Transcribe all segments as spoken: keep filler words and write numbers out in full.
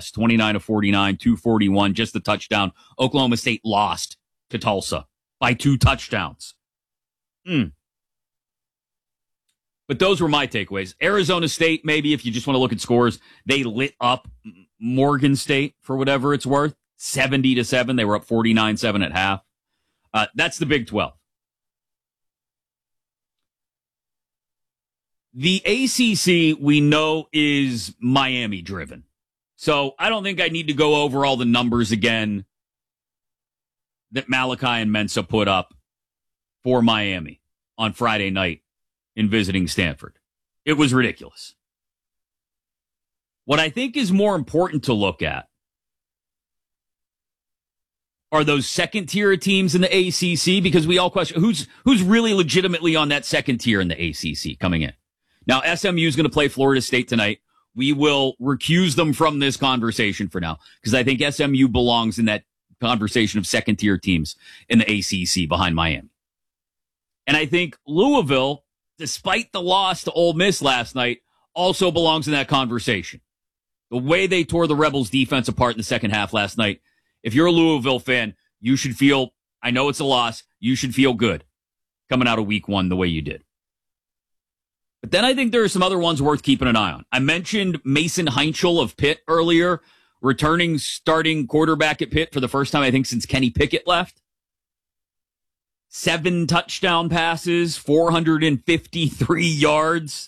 West, twenty-nine to forty-nine, two forty-one, just the touchdown. Oklahoma State lost to Tulsa by two touchdowns. Hmm. But those were my takeaways. Arizona State, maybe if you just want to look at scores, they lit up Morgan State for whatever it's worth, seventy to seven. They were up forty-nine seven at half. Uh, that's the Big twelve. The A C C, we know, is Miami-driven. So I don't think I need to go over all the numbers again that Malachi and Mensa put up for Miami on Friday night in visiting Stanford. It was ridiculous. What I think is more important to look at are those second tier teams in the A C C, because we all question who's who's really legitimately on that second tier in the A C C coming in. Now, S M U is going to play Florida State tonight. We will recuse them from this conversation for now, because I think S M U belongs in that conversation of second tier teams in the A C C behind Miami. And I think Louisville, despite the loss to Ole Miss last night, also belongs in that conversation. The way they tore the Rebels defense apart in the second half last night, if you're a Louisville fan, you should feel, I know it's a loss, you should feel good coming out of week one the way you did. But then I think there are some other ones worth keeping an eye on. I mentioned Mason Heinchel of Pitt earlier, returning starting quarterback at Pitt for the first time, I think, since Kenny Pickett left. Seven touchdown passes, four hundred fifty-three yards,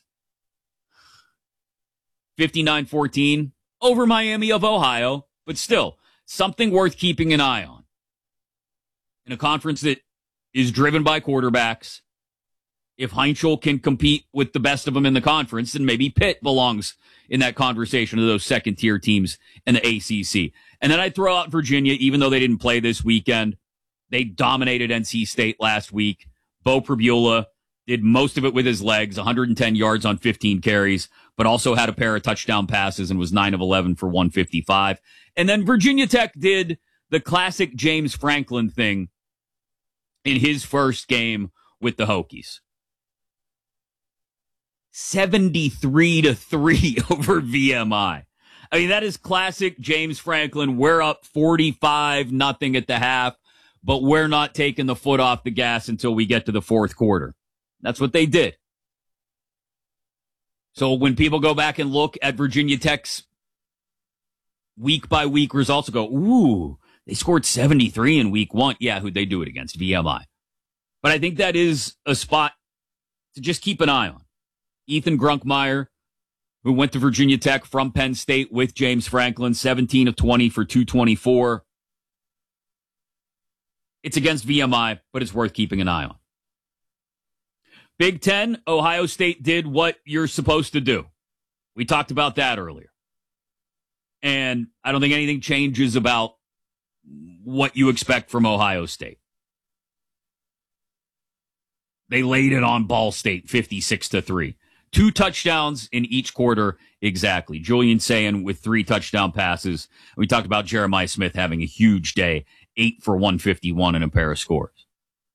fifty-nine fourteen over Miami of Ohio, but still something worth keeping an eye on. In a conference that is driven by quarterbacks, if Heinchel can compete with the best of them in the conference, then maybe Pitt belongs in that conversation of those second-tier teams in the A C C. And then I'd throw out Virginia, even though they didn't play this weekend. They dominated N C State last week. Bo Pribula did most of it with his legs, one hundred ten yards on fifteen carries, but also had a pair of touchdown passes and was nine of eleven for one fifty-five. And then Virginia Tech did the classic James Franklin thing in his first game with the Hokies. seventy-three to three over V M I. I mean, that is classic James Franklin. We're up forty-five nothing at the half, but we're not taking the foot off the gas until we get to the fourth quarter. That's what they did. So when people go back and look at Virginia Tech's week by week results, go, ooh, they scored seventy-three in week one. Yeah, who'd they do it against? V M I. But I think that is a spot to just keep an eye on. Ethan Grunkmeyer, who went to Virginia Tech from Penn State with James Franklin, seventeen of twenty for two twenty-four. It's against V M I, but it's worth keeping an eye on. Big Ten, Ohio State did what you're supposed to do. We talked about that earlier. And I don't think anything changes about what you expect from Ohio State. They laid it on Ball State, fifty-six to three. Two touchdowns in each quarter exactly. Julian Sayin with three touchdown passes. We talked about Jeremiah Smith having a huge day, eight for one fifty-one and a pair of scores.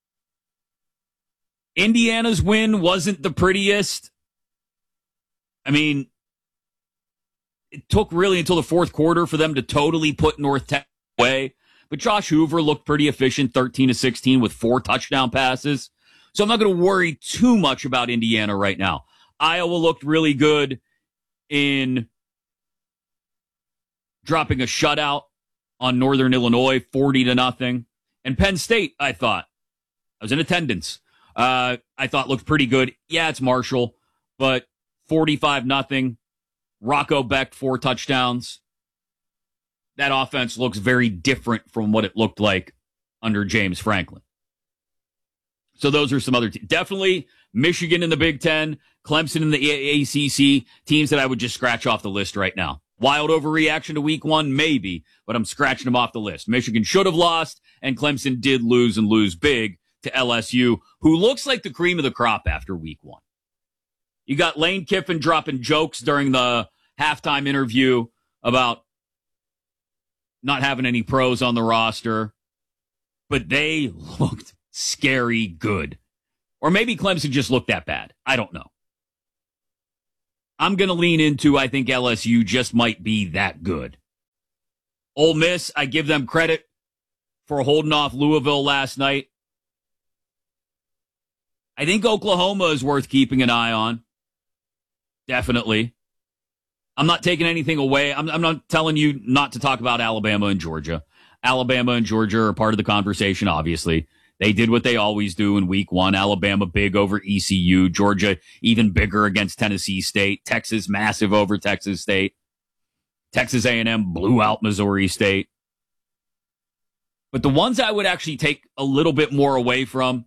Indiana's win wasn't the prettiest. I mean, it took really until the fourth quarter for them to totally put North Tech away. But Josh Hoover looked pretty efficient, thirteen to sixteen with four touchdown passes. So I'm not going to worry too much about Indiana right now. Iowa looked really good in dropping a shutout on Northern Illinois, forty to nothing. And Penn State, I thought, I was in attendance. Uh, I thought looked pretty good. Yeah, it's Marshall, but forty-five nothing. Rocco Becht, four touchdowns. That offense looks very different from what it looked like under James Franklin. So those are some other teams. Definitely Michigan in the Big Ten, Clemson in the A C C, teams that I would just scratch off the list right now. Wild overreaction to week one, maybe, but I'm scratching them off the list. Michigan should have lost, and Clemson did lose and lose big to L S U, who looks like the cream of the crop after week one. You got Lane Kiffin dropping jokes during the halftime interview about not having any pros on the roster, but they looked scary good. Or maybe Clemson just looked that bad. I don't know. I'm going to lean into, I think L S U just might be that good. Ole Miss, I give them credit for holding off Louisville last night. I think Oklahoma is worth keeping an eye on. Definitely. I'm not taking anything away. I'm, I'm not telling you not to talk about Alabama and Georgia. Alabama and Georgia are part of the conversation, obviously. They did what they always do in week one. Alabama big over E C U. Georgia even bigger against Tennessee State. Texas massive over Texas State. Texas A and M blew out Missouri State. But the ones I would actually take a little bit more away from,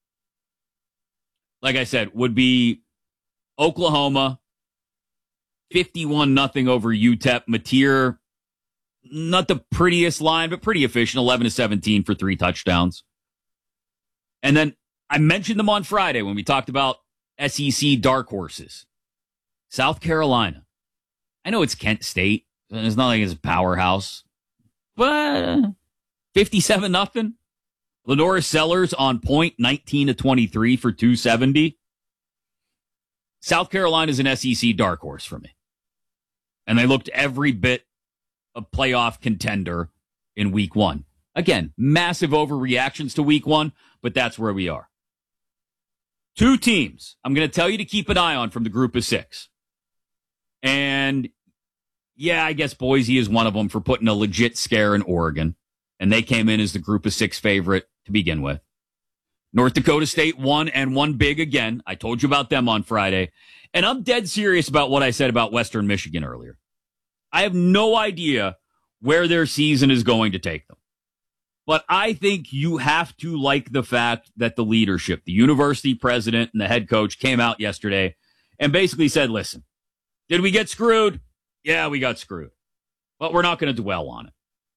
like I said, would be Oklahoma, fifty-one nothing over U T E P. Mateer, not the prettiest line, but pretty efficient, eleven to seventeen for three touchdowns. And then I mentioned them on Friday when we talked about S E C dark horses. South Carolina. I know it's Kent State. It's not like it's a powerhouse. But fifty-seven nothing. Lenora Sellers on point, nineteen to twenty-three for two seventy. South Carolina is an S E C dark horse for me. And they looked every bit a playoff contender in week one. Again, massive overreactions to week one, but that's where we are. Two teams I'm going to tell you to keep an eye on from the group of six. And yeah, I guess Boise is one of them for putting a legit scare in Oregon. And they came in as the group of six favorite to begin with. North Dakota State won and won big again. I told you about them on Friday. And I'm dead serious about what I said about Western Michigan earlier. I have no idea where their season is going to take them. But I think you have to like the fact that the leadership, the university president and the head coach came out yesterday and basically said, listen, did we get screwed? Yeah, we got screwed. But we're not going to dwell on it.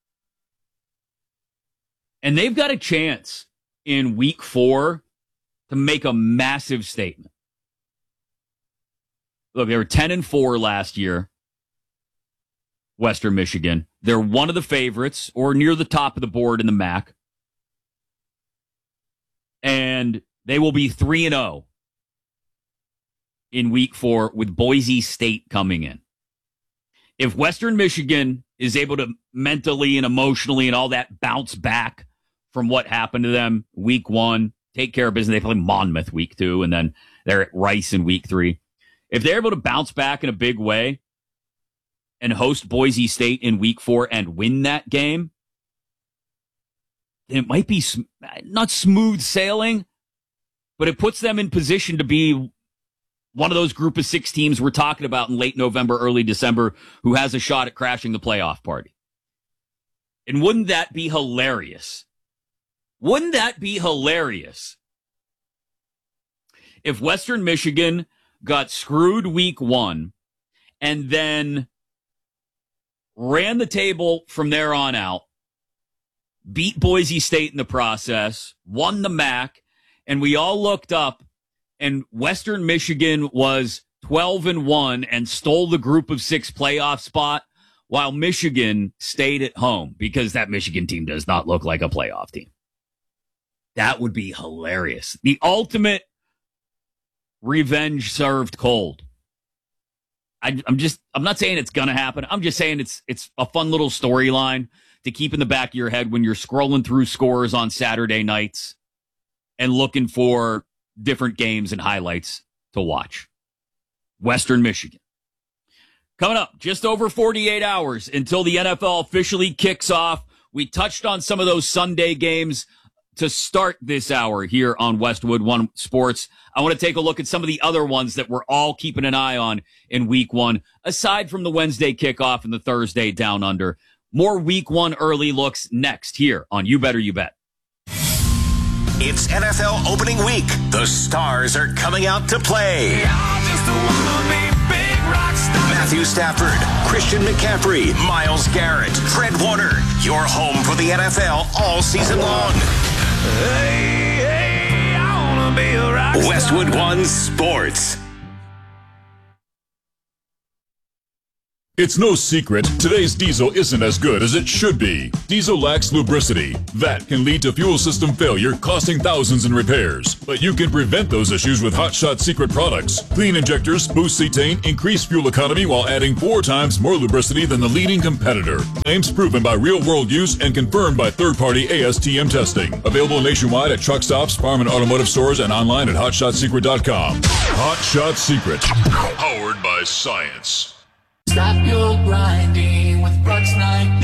And they've got a chance in week four to make a massive statement. Look, they were ten and four last year, Western Michigan. They're one of the favorites or near the top of the board in the M A C. And they will be three and oh in week four with Boise State coming in. If Western Michigan is able to mentally and emotionally and all that bounce back from what happened to them week one, take care of business. They play Monmouth week two, and then they're at Rice in week three. If they're able to bounce back in a big way and host Boise State in week four and win that game, then it might be sm- not smooth sailing, but it puts them in position to be one of those group of six teams we're talking about in late November, early December, who has a shot at crashing the playoff party. And wouldn't that be hilarious? Wouldn't that be hilarious if Western Michigan got screwed week one and then ran the table from there on out, beat Boise State in the process, won the M A C, and we all looked up and Western Michigan was twelve and one and stole the group of six playoff spot while Michigan stayed at home because that Michigan team does not look like a playoff team. That would be hilarious. The ultimate revenge served cold. I, I'm just, I'm not saying it's going to happen. I'm just saying it's, it's a fun little storyline to keep in the back of your head when you're scrolling through scores on Saturday nights and looking for different games and highlights to watch. Western Michigan. Coming up, just over forty-eight hours until the N F L officially kicks off. We touched on some of those Sunday games to start this hour here on Westwood One Sports. I want to take a look at some of the other ones that we're all keeping an eye on in week one, aside from the Wednesday kickoff and the Thursday down under. More week one early looks next here on You Better You Bet. It's N F L opening week. The stars are coming out to play. Matthew Stafford, Christian McCaffrey, Myles Garrett, Fred Warner. Your home for the N F L all season long. Hey, hey, I wanna be a rock star. Westwood One Sports. It's no secret, today's diesel isn't as good as it should be. Diesel lacks lubricity. That can lead to fuel system failure, costing thousands in repairs. But you can prevent those issues with Hot Shot Secret products. Clean injectors boost cetane, increase fuel economy while adding four times more lubricity than the leading competitor. Claims proven by real-world use and confirmed by third-party A S T M testing. Available nationwide at truck stops, farm and automotive stores, and online at hot shot secret dot com. Hot Shot Secret. Powered by science. Stop your grinding with Brooks Night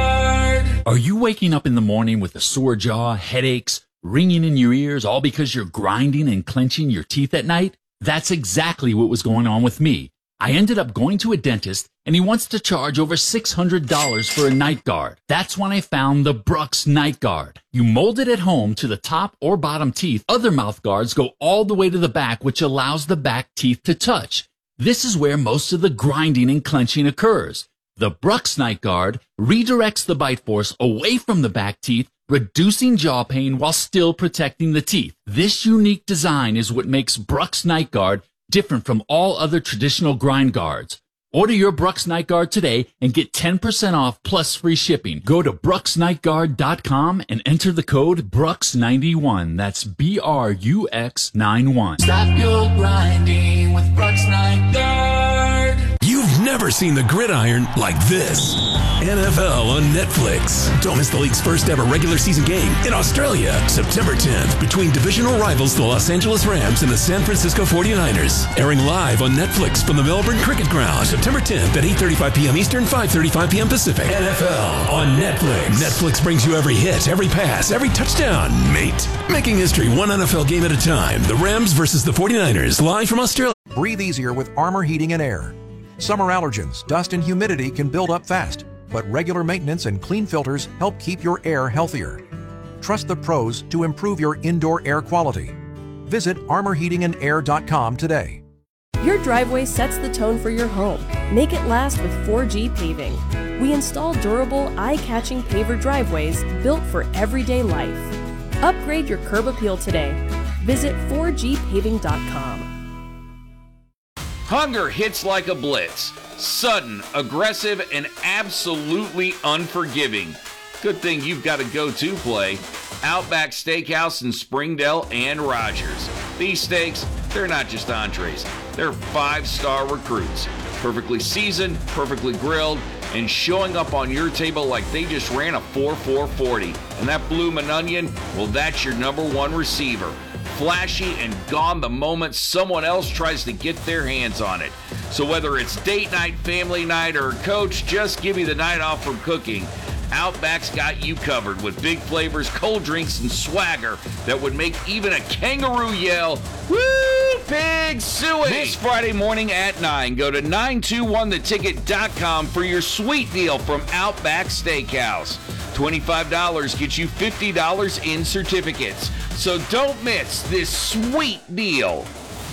Guard. Are you waking up in the morning with a sore jaw, headaches, ringing in your ears, all because you're grinding and clenching your teeth at night? That's exactly what was going on with me. I ended up going to a dentist, and he wants to charge over six hundred dollars for a night guard. That's when I found the Brooks Night Guard. You mold it at home to the top or bottom teeth. Other mouth guards go all the way to the back, which allows the back teeth to touch. This is where most of the grinding and clenching occurs. The Brooks Night Guard redirects the bite force away from the back teeth, reducing jaw pain while still protecting the teeth. This unique design is what makes Brooks Night Guard different from all other traditional grind guards. Order your Brooks Night Guard today and get ten percent off plus free shipping. Go to brooks night guard dot com and enter the code Brooks ninety-one. That's B R U X ninety-one. Stop your grinding with Brooks Night Guard. You've never seen the gridiron like this. N F L on Netflix. Don't miss the league's first ever regular season game in Australia, September tenth, between divisional rivals the Los Angeles Rams and the San Francisco forty-niners. Airing live on Netflix from the Melbourne Cricket Ground, September tenth at eight thirty-five p.m. Eastern, five thirty-five p.m. Pacific. N F L on Netflix. Netflix brings you every hit, every pass, every touchdown, mate. Making history one N F L game at a time. The Rams versus the forty-niners, live from Australia. Breathe easier with Armor Heating and Air. Summer allergens, dust and humidity can build up fast, but regular maintenance and clean filters help keep your air healthier. Trust the pros to improve your indoor air quality. Visit armor heating and air dot com today. Your driveway sets the tone for your home. Make it last with four G Paving. We install durable, eye-catching paver driveways built for everyday life. Upgrade your curb appeal today. Visit four G paving dot com. Hunger hits like a blitz. Sudden, aggressive, and absolutely unforgiving. Good thing you've got a go-to play. Outback Steakhouse in Springdale and Rogers. These steaks, they're not just entrees. They're five-star recruits. Perfectly seasoned, perfectly grilled, and showing up on your table like they just ran a four four forty. And that bloomin' onion, well, that's your number one receiver. Flashy and gone the moment someone else tries to get their hands on it. So whether it's date night, family night, or coach, just give me the night off from cooking. Outback's got you covered with big flavors, cold drinks, and swagger that would make even a kangaroo yell, woo, pig suey. This Friday morning at nine, go to nine two one the ticket dot com for your sweet deal from Outback Steakhouse. twenty-five dollars gets you fifty dollars in certificates. So don't miss this sweet deal.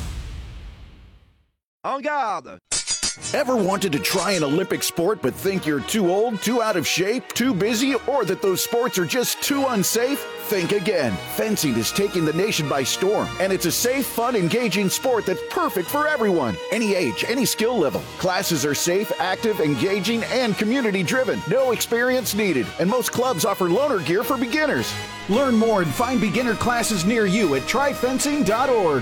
En garde! Ever wanted to try an Olympic sport but think you're too old, too out of shape, too busy, or that those sports are just too unsafe? Think again. Fencing is taking the nation by storm, and it's a safe, fun, engaging sport that's perfect for everyone. Any age, any skill level. Classes are safe, active, engaging, and community-driven. No experience needed, and most clubs offer loaner gear for beginners. Learn more and find beginner classes near you at try fencing dot org.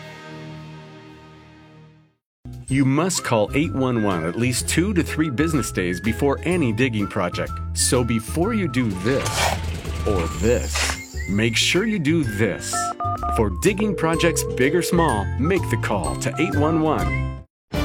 You must call eight one one at least two to three business days before any digging project. So before you do this or this, make sure you do this. For digging projects big or small, make the call to eight one one.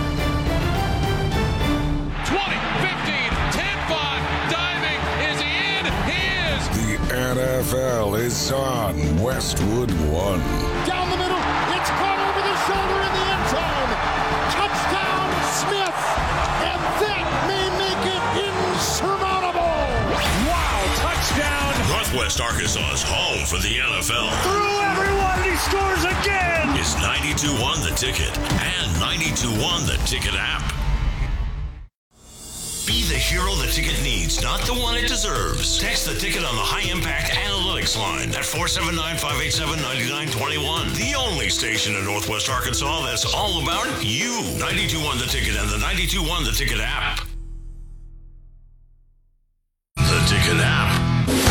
twenty, fifteen, ten, five, diving, is he in? He is! The N F L is on Westwood One. Down the middle, it's caught over the shoulder in the end zone. Touchdown, Smith, and that may make it insurmountable. Wow, touchdown. Northwest Arkansas's home for the N F L. Through everyone, he scores again. Is ninety-two one The Ticket and ninety-two one The Ticket app. Be the hero the ticket needs, not the one it deserves. Text the ticket on the High Impact Analytics line at four seven nine, five eight seven, nine nine two one. The only station in Northwest Arkansas that's all about you. ninety-two one The Ticket and the ninety-two one The Ticket app.